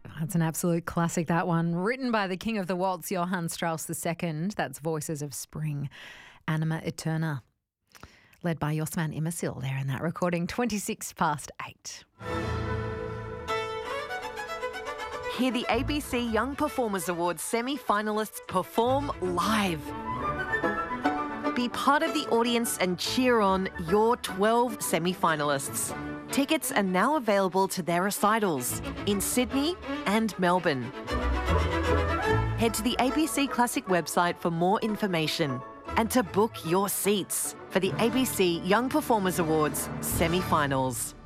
That's an absolute classic, that one. Written by the king of the waltz, Johann Strauss II. That's Voices of Spring, Anima Eterna. Led by Yosman Imasil there in that recording, 8:26. Hear the ABC Young Performers Awards semi-finalists perform live. Be part of the audience and cheer on your 12 semi-finalists. Tickets are now available to their recitals in Sydney and Melbourne. Head to the ABC Classic website for more information and to book your seats for the ABC Young Performers Awards semi-finals.